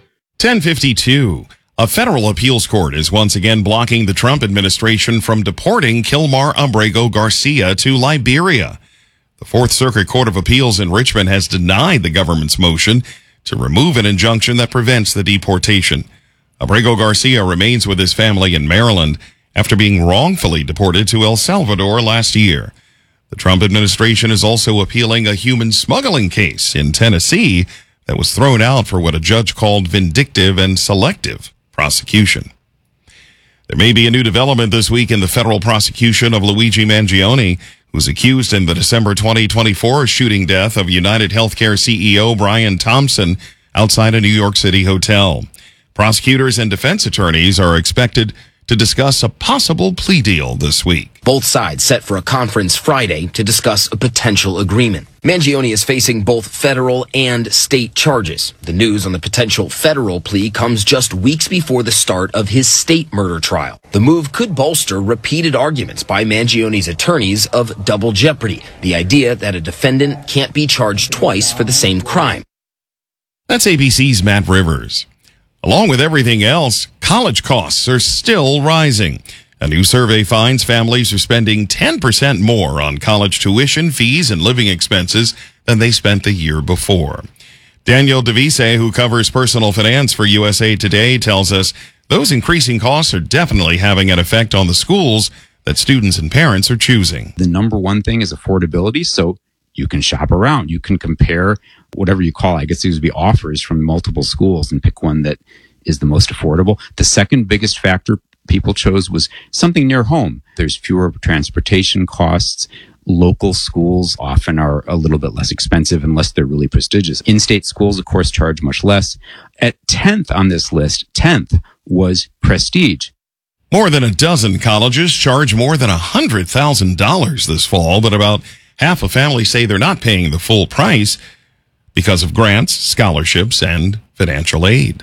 ten fifty-two. A federal appeals court is once again blocking the Trump administration from deporting Kilmar Abrego Garcia to Liberia. The Fourth Circuit Court of Appeals in Richmond has denied the government's motion to remove an injunction that prevents the deportation. Abrego Garcia remains with his family in Maryland after being wrongfully deported to El Salvador last year. The Trump administration is also appealing a human smuggling case in Tennessee that was thrown out for what a judge called vindictive and selective prosecution. There may be a new development this week in the federal prosecution of Luigi Mangione, who's accused in the December twenty twenty-four shooting death of United Healthcare C E O Brian Thompson outside a New York City hotel. Prosecutors and defense attorneys are expected to discuss a possible plea deal this week. Both sides set for a conference Friday to discuss a potential agreement. Mangione is facing both federal and state charges. The news on the potential federal plea comes just weeks before the start of his state murder trial. The move could bolster repeated arguments by Mangione's attorneys of double jeopardy, the idea that a defendant can't be charged twice for the same crime. That's A B C's Matt Rivers. Along with everything else, college costs are still rising. A new survey finds families are spending ten percent more on college tuition, fees, and living expenses than they spent the year before. Daniel DeVise, who covers personal finance for U S A Today, tells us those increasing costs are definitely having an effect on the schools that students and parents are choosing. The number one thing is affordability, so you can shop around. You can compare whatever you call, I guess these would be offers from multiple schools and pick one that is the most affordable. The second biggest factor people chose was something near home. There's fewer transportation costs. Local schools often are a little bit less expensive unless they're really prestigious. In-state schools, of course, charge much less. At tenth on this list, tenth was prestige. More than a dozen colleges charge more than one hundred thousand dollars this fall, but about half of families say they're not paying the full price because of grants, scholarships, and financial aid.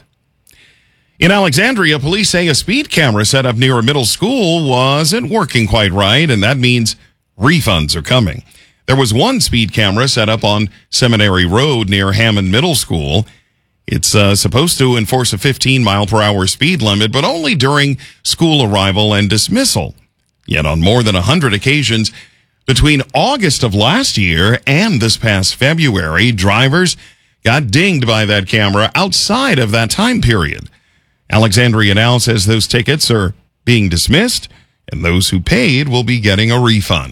In Alexandria, police say a speed camera set up near a middle school wasn't working quite right, and that means refunds are coming. There was one speed camera set up on Seminary Road near Hammond Middle School. It's uh, supposed to enforce a fifteen mile per hour speed limit, but only during school arrival and dismissal. Yet on more than one hundred occasions between August of last year and this past February, drivers got dinged by that camera outside of that time period. Alexandria now says those tickets are being dismissed, and those who paid will be getting a refund.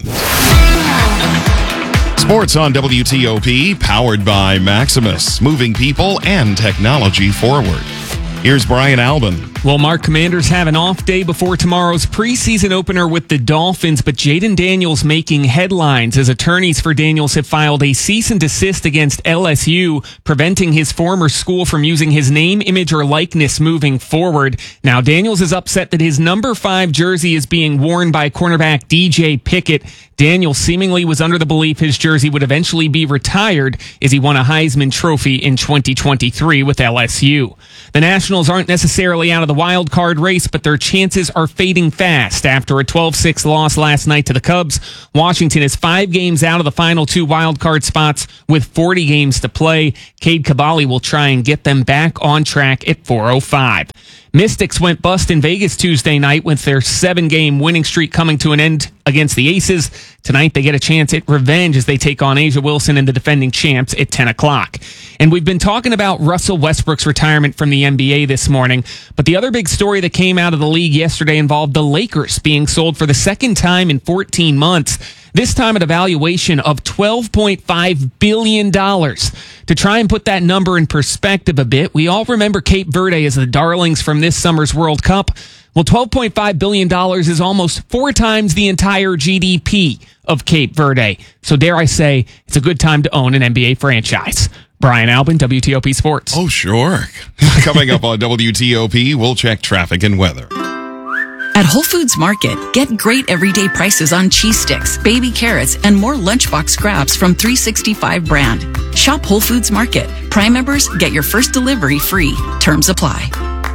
Sports on W T O P, powered by Maximus, moving people and technology forward. Here's Brian Albin. Well, Mark, Commanders have an off day before tomorrow's preseason opener with the Dolphins, but Jaden Daniels making headlines as attorneys for Daniels have filed a cease and desist against L S U, preventing his former school from using his name, image, or likeness moving forward. Now, Daniels is upset that his number five jersey is being worn by cornerback D J Pickett. Daniels seemingly was under the belief his jersey would eventually be retired as he won a Heisman Trophy in twenty twenty-three with L S U. The Nationals aren't necessarily out of the wild card race, but their chances are fading fast. After a twelve six loss last night to the Cubs, Washington is five games out of the final two wild card spots with forty games to play. Cade Cavalli will try and get them back on track at four oh five. Mystics went bust in Vegas Tuesday night with their seven-game winning streak coming to an end against the Aces. Tonight, they get a chance at revenge as they take on Asia Wilson and the defending champs at ten o'clock. And we've been talking about Russell Westbrook's retirement from the N B A this morning, but the other big story that came out of the league yesterday involved the Lakers being sold for the second time in fourteen months. This time at a valuation of twelve point five billion dollars. To try and put that number in perspective a bit, we all remember Cape Verde as the darlings from this summer's World Cup. Well, twelve point five billion dollars is almost four times the entire G D P of Cape Verde. So dare I say, it's a good time to own an N B A franchise. Brian Albin, W T O P Sports. Oh, sure. Coming up on W T O P, we'll check traffic and weather. At Whole Foods Market, get great everyday prices on cheese sticks, baby carrots, and more lunchbox scraps from three sixty-five brand. Shop Whole Foods Market. Prime members get your first delivery free. Terms apply.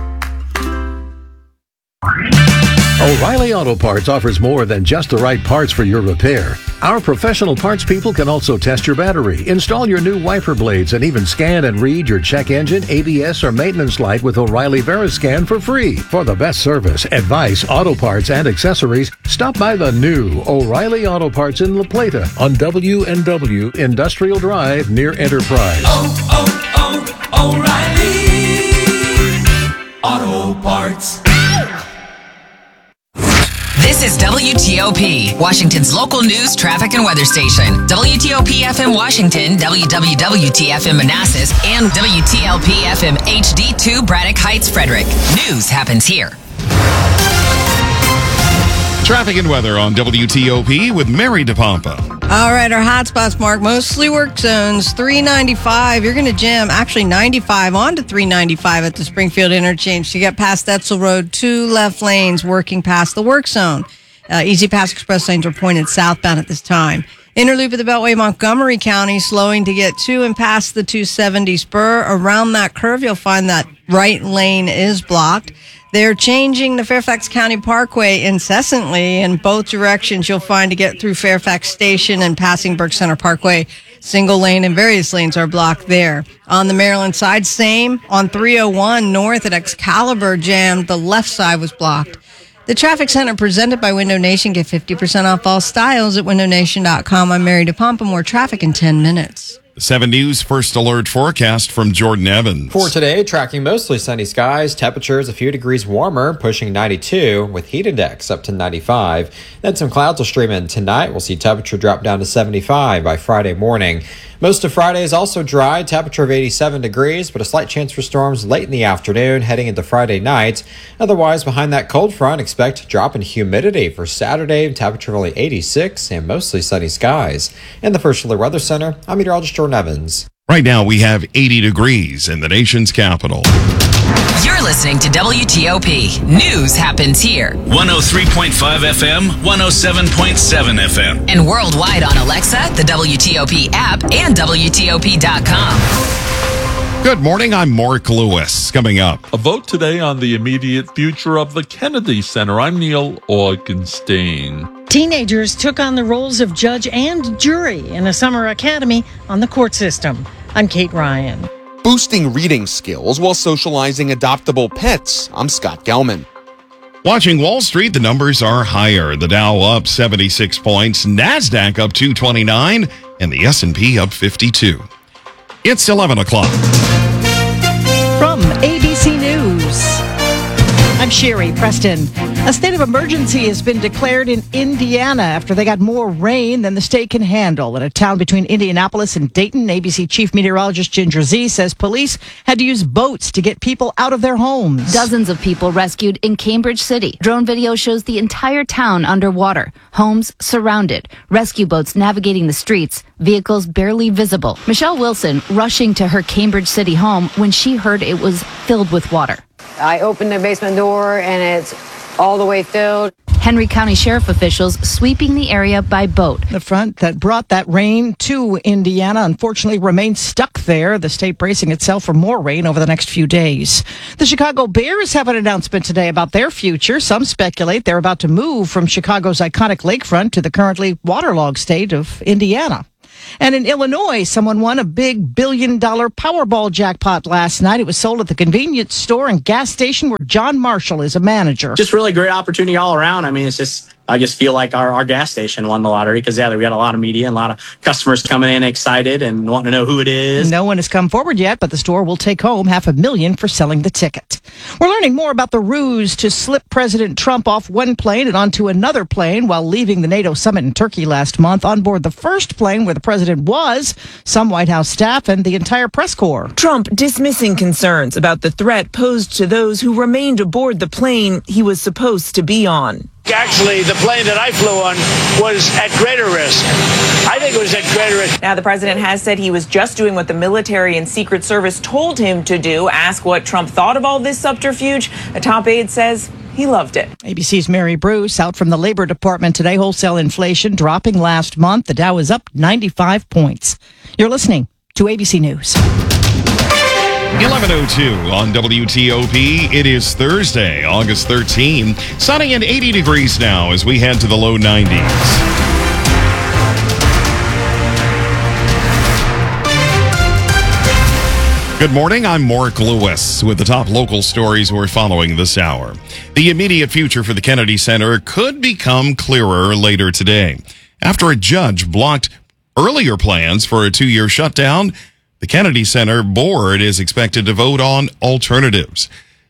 O'Reilly Auto Parts offers more than just the right parts for your repair. Our professional parts people can also test your battery, install your new wiper blades, and even scan and read your check engine, A B S, or maintenance light with O'Reilly Veriscan for free. For the best service, advice, auto parts, and accessories, stop by the new O'Reilly Auto Parts in La Plata on W and W Industrial Drive near Enterprise. Oh, oh, oh, O'Reilly Auto Parts. This is W T O P, Washington's local news, traffic, and weather station. W T O P F M Washington, W W W T F M Manassas, and W T L P F M H D two Braddock Heights, Frederick. News happens here. Traffic and weather on W T O P with Mary DePompa. All right, our hotspots, Mark. Mostly work zones. three ninety-five. You're going to jam, actually ninety-five onto three ninety-five at the Springfield interchange to get past Etzel Road. Two left lanes working past the work zone. Uh, Easy Pass Express lanes are pointed southbound at this time. Interloop of the Beltway, Montgomery County, slowing to get to and past the two seventy spur. Around that curve, you'll find that right lane is blocked. They're changing the Fairfax County Parkway incessantly in both directions. You'll find to get through Fairfax Station and passing Burke Center Parkway. Single lane and various lanes are blocked there. On the Maryland side, same. On three oh one north at Excalibur jammed, the left side was blocked. The Traffic Center presented by Window Nation. Get fifty percent off all styles at window nation dot com. I'm Mary DePompa. More traffic in ten minutes. The seven News First Alert forecast from Jordan Evans. For today, tracking mostly sunny skies, temperatures a few degrees warmer, pushing ninety-two, with heat index up to ninety-five. Then some clouds will stream in tonight. We'll see temperature drop down to seventy-five by Friday morning. Most of Friday is also dry, temperature of eighty-seven degrees, but a slight chance for storms late in the afternoon heading into Friday night. Otherwise, behind that cold front, expect a drop in humidity for Saturday, temperature of only eighty-six and mostly sunny skies. In the First Alert Weather Center, I'm meteorologist Jordan Evans. Right now, we have eighty degrees in the nation's capital. You're listening to W T O P. News happens here. one oh three point five F M, one oh seven point seven F M. And worldwide on Alexa, the W T O P app, and W T O P dot com. Good morning, I'm Mark Lewis. Coming up, a vote today on the immediate future of the Kennedy Center. I'm Neil Augenstein. Teenagers took on the roles of judge and jury in a summer academy on the court system. I'm Kate Ryan. Boosting reading skills while socializing adoptable pets. I'm Scott Gelman. Watching Wall Street, the numbers are higher. The Dow up seventy-six points, NASDAQ up two twenty-nine, and the S and P up fifty-two. It's eleven o'clock. From A B C News, I'm Sherry Preston. A state of emergency has been declared in Indiana after they got more rain than the state can handle. In a town between Indianapolis and Dayton, A B C Chief Meteorologist Ginger Zee says police had to use boats to get people out of their homes. Dozens of people rescued in Cambridge City. Drone video shows the entire town underwater. Homes surrounded. Rescue boats navigating the streets. Vehicles barely visible. Michelle Wilson rushing to her Cambridge City home when she heard it was filled with water. I opened the basement door and it's all the way filled. Henry County Sheriff officials sweeping the area by boat. The front that brought that rain to Indiana unfortunately remains stuck there, the state bracing itself for more rain over the next few days. The Chicago Bears have an announcement today about their future. Some speculate they're about to move from Chicago's iconic lakefront to the currently waterlogged state of Indiana. And in Illinois, someone won a big billion-dollar Powerball jackpot last night. It was sold at the convenience store and gas station where John Marshall is a manager. Just really great opportunity all around. I mean, it's just, I just feel like our, our gas station won the lottery because, yeah, we got a lot of media and a lot of customers coming in excited and wanting to know who it is. No one has come forward yet, but the store will take home half a million for selling the ticket. We're learning more about the ruse to slip President Trump off one plane and onto another plane while leaving the NATO summit in Turkey last month. On board the first plane where the president was, some White House staff and the entire press corps. Trump dismissing concerns about the threat posed to those who remained aboard the plane he was supposed to be on. Actually, the plane that I flew on was at greater risk. I think it was at greater risk. Now, the president has said he was just doing what the military and Secret Service told him to do. Ask what Trump thought of all this subterfuge. A top aide says he loved it. A B C's Mary Bruce out from the Labor Department today. Wholesale inflation dropping last month. The Dow is up ninety-five points. You're listening to A B C News. eleven oh two on W T O P. It is Thursday, August thirteenth. Sunny and eighty degrees now as we head to the low nineties. Good morning, I'm Mark Lewis with the top local stories we're following this hour. The immediate future for the Kennedy Center could become clearer later today. After a judge blocked earlier plans for a two-year shutdown, the Kennedy Center board is expected to vote on alternatives.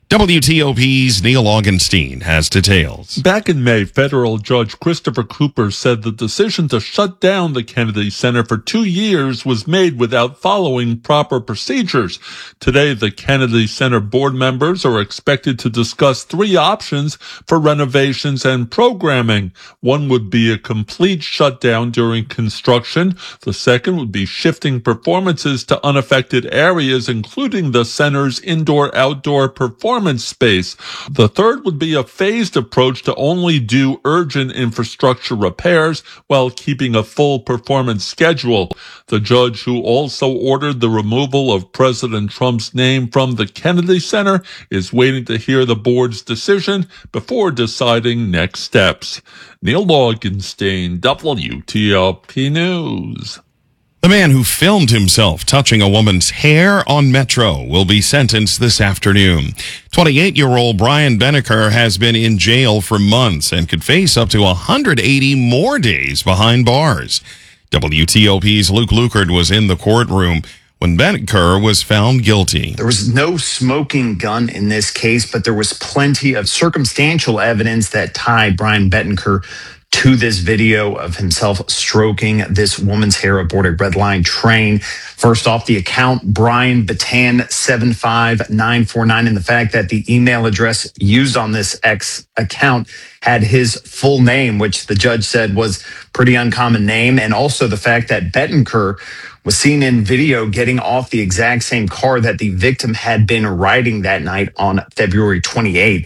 W T O P's Neil Augenstein has details. Back in May, federal judge Christopher Cooper said the decision to shut down the Kennedy Center for two years was made without following proper procedures. Today, the Kennedy Center board members are expected to discuss three options for renovations and programming. One would be a complete shutdown during construction. The second would be shifting performances to unaffected areas, including the center's indoor-outdoor performance space. The third would be a phased approach to only do urgent infrastructure repairs while keeping a full performance schedule. The judge, who also ordered the removal of President Trump's name from the Kennedy Center, is waiting to hear the board's decision before deciding next steps. Neil Augenstein, W T O P News. The man who filmed himself touching a woman's hair on Metro will be sentenced this afternoon. twenty-eight-year-old Brian Beneker has been in jail for months and could face up to one hundred eighty more days behind bars. W T O P's Luke Lukert was in the courtroom when Beneker was found guilty. There was no smoking gun in this case, but there was plenty of circumstantial evidence that tied Brian Beneker to this video of himself stroking this woman's hair aboard a Red Line train. First off, the account Brian Batan seven five nine four nine, and the fact that the email address used on this X account had his full name, which the judge said was pretty uncommon name, and also the fact that Betancourt was seen in video getting off the exact same car that the victim had been riding that night on February twenty-eighth.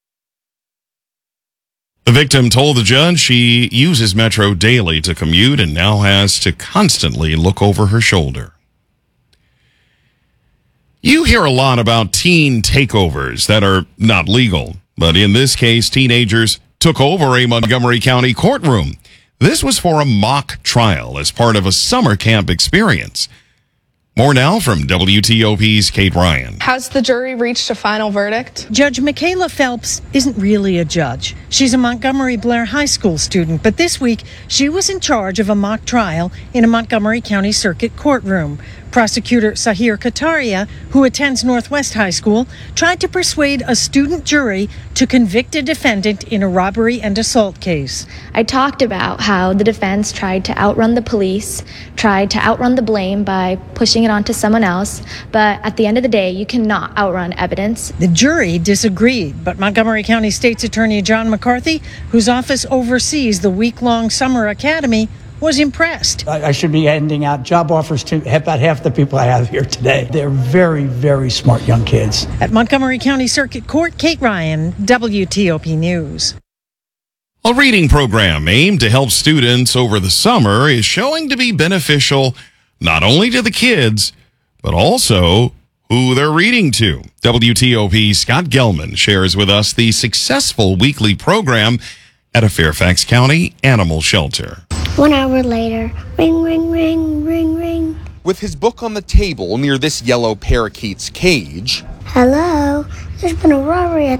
The victim told the judge she uses Metro daily to commute and now has to constantly look over her shoulder. You hear a lot about teen takeovers that are not legal, but in this case, teenagers took over a Montgomery County courtroom. This was for a mock trial as part of a summer camp experience. More now from W T O P's Kate Ryan. Has the jury reached a final verdict? Judge Michaela Phelps isn't really a judge. She's a Montgomery Blair High School student, but this week she was in charge of a mock trial in a Montgomery County Circuit courtroom. Prosecutor Sahir Kataria, who attends Northwest High School, tried to persuade a student jury to convict a defendant in a robbery and assault case. I talked about how the defense tried to outrun the police, tried to outrun the blame by pushing it onto someone else, but at the end of the day, you cannot outrun evidence. The jury disagreed, but Montgomery County State's Attorney John McCarthy, whose office oversees the week-long summer academy, was impressed. I should be handing out job offers to about half the people I have here today. They're very, very smart young kids. At Montgomery County Circuit Court, Kate Ryan, W T O P News. A reading program aimed to help students over the summer is showing to be beneficial not only to the kids, but also who they're reading to. W T O P Scott Gelman shares with us the successful weekly program at a Fairfax County animal shelter. One hour later, ring, ring, ring, ring, ring. With his book on the table near this yellow parakeet's cage. Hello, there's been a robbery at